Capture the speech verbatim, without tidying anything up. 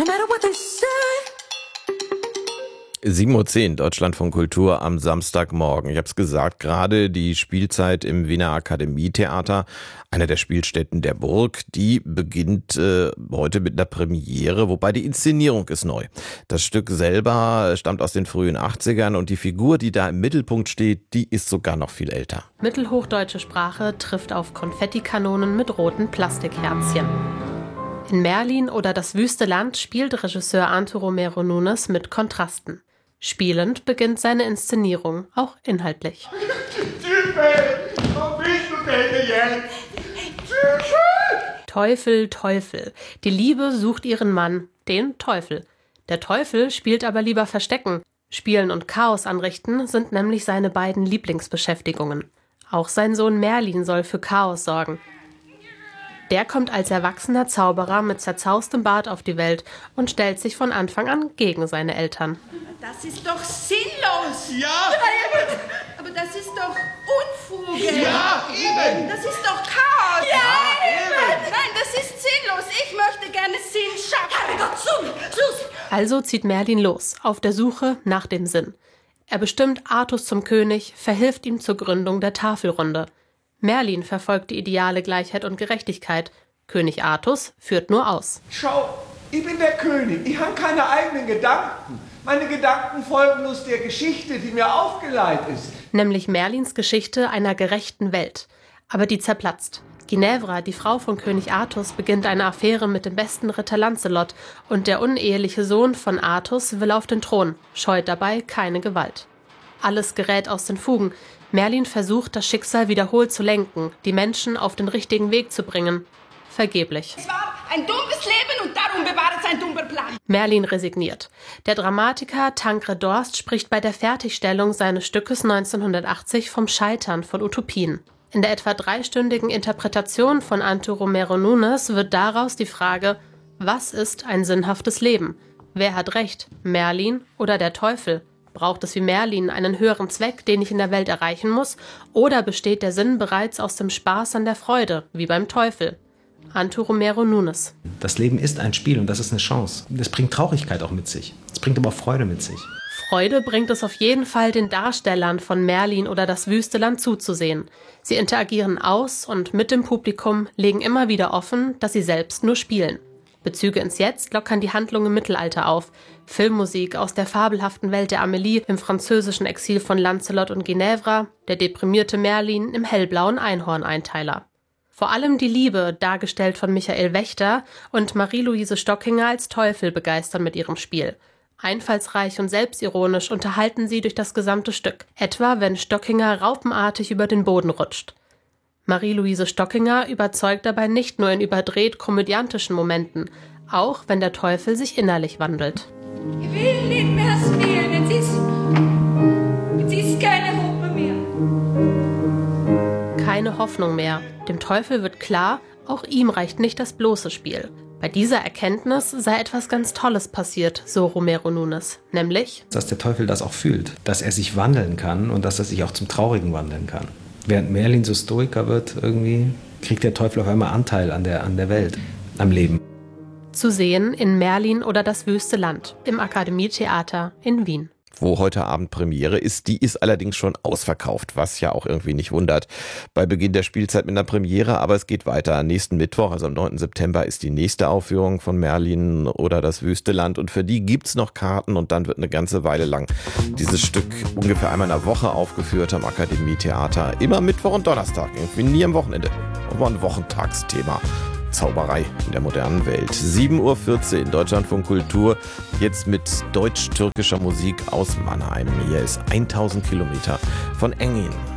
no matter what they say. sieben Uhr zehn, Deutschlandfunk Kultur am Samstagmorgen. Ich habe es gesagt, gerade die Spielzeit im Wiener Akademietheater, einer der Spielstätten der Burg, die beginnt äh, heute mit einer Premiere, wobei die Inszenierung ist neu. Das Stück selber stammt aus den frühen achtzigern und die Figur, die da im Mittelpunkt steht, die ist sogar noch viel älter. Mittelhochdeutsche Sprache trifft auf Konfettikanonen mit roten Plastikherzchen. In Merlin oder Das wüste Land spielt Regisseur Anto Romero Nunes mit Kontrasten. Spielend beginnt seine Inszenierung, auch inhaltlich. Teufel, Teufel. Die Liebe sucht ihren Mann, den Teufel. Der Teufel spielt aber lieber Verstecken. Spielen und Chaos anrichten sind nämlich seine beiden Lieblingsbeschäftigungen. Auch sein Sohn Merlin soll für Chaos sorgen. Der kommt als erwachsener Zauberer mit zerzaustem Bart auf die Welt und stellt sich von Anfang an gegen seine Eltern. Das ist doch sinnlos! Ja! Aber das ist doch Unfug! Ja, eben! Das ist doch Chaos! Ja, eben! Nein, das ist sinnlos! Ich möchte gerne Sinn schaffen! Herrgott, Schluss! Also zieht Merlin los, auf der Suche nach dem Sinn. Er bestimmt Artus zum König, verhilft ihm zur Gründung der Tafelrunde. Merlin verfolgt die ideale Gleichheit und Gerechtigkeit. König Artus führt nur aus. Schau, ich bin der König. Ich habe keine eigenen Gedanken. Meine Gedanken folgen bloß der Geschichte, die mir aufgeleitet ist. Nämlich Merlins Geschichte einer gerechten Welt. Aber die zerplatzt. Ginevra, die Frau von König Artus, beginnt eine Affäre mit dem besten Ritter Lancelot und der uneheliche Sohn von Artus will auf den Thron, scheut dabei keine Gewalt. Alles gerät aus den Fugen. Merlin versucht, das Schicksal wiederholt zu lenken, die Menschen auf den richtigen Weg zu bringen. Vergeblich. Es war ein dummes Leben und darum bewahrt es ein dummer Plan. Merlin resigniert. Der Dramatiker Tancred Dorst spricht bei der Fertigstellung seines Stückes neunzehnhundertachtzig vom Scheitern von Utopien. In der etwa dreistündigen Interpretation von Anto Romero Nunes wird daraus die Frage, was ist ein sinnhaftes Leben? Wer hat recht, Merlin oder der Teufel? Braucht es wie Merlin einen höheren Zweck, den ich in der Welt erreichen muss? Oder besteht der Sinn bereits aus dem Spaß an der Freude, wie beim Teufel? Anto Romero Nunes. Das Leben ist ein Spiel und das ist eine Chance. Das bringt Traurigkeit auch mit sich. Es bringt aber auch Freude mit sich. Freude bringt es auf jeden Fall den Darstellern von Merlin oder Das wüste Land zuzusehen. Sie interagieren aus und mit dem Publikum, legen immer wieder offen, dass sie selbst nur spielen. Bezüge ins Jetzt lockern die Handlung im Mittelalter auf. Filmmusik aus der fabelhaften Welt der Amélie im französischen Exil von Lancelot und Ginevra, der deprimierte Merlin im hellblauen Einhorn-Einteiler. Vor allem die Liebe, dargestellt von Michael Wächter, und Marie-Louise Stockinger als Teufel begeistern mit ihrem Spiel. Einfallsreich und selbstironisch unterhalten sie durch das gesamte Stück, etwa wenn Stockinger raupenartig über den Boden rutscht. Marie-Louise Stockinger überzeugt dabei nicht nur in überdreht komödiantischen Momenten, auch wenn der Teufel sich innerlich wandelt. Ich will nicht mehr spielen, es ist, es ist keine Hoffnung mehr. Keine Hoffnung mehr. Dem Teufel wird klar, auch ihm reicht nicht das bloße Spiel. Bei dieser Erkenntnis sei etwas ganz Tolles passiert, so Romero Nunes, nämlich, dass der Teufel das auch fühlt, dass er sich wandeln kann und dass er sich auch zum Traurigen wandeln kann. Während Merlin so Stoiker wird, irgendwie kriegt der Teufel auf einmal Anteil an der, an der Welt, am Leben. Zu sehen in Merlin oder Das wüste Land im Akademietheater in Wien. Wo heute Abend Premiere ist, die ist allerdings schon ausverkauft, was ja auch irgendwie nicht wundert. Bei Beginn der Spielzeit mit einer Premiere, aber es geht weiter. Nächsten Mittwoch, also am neunten September, ist die nächste Aufführung von Merlin oder Das wüste Land und für die gibt's noch Karten und dann wird eine ganze Weile lang dieses Stück ungefähr einmal in der Woche aufgeführt am Akademietheater. Immer Mittwoch und Donnerstag, irgendwie nie am Wochenende. Aber ein Wochentagsthema. Zauberei in der modernen Welt. sieben Uhr vierzehn, Deutschlandfunk Kultur, jetzt mit deutsch-türkischer Musik aus Mannheim. Hier ist tausend Kilometer von Engin.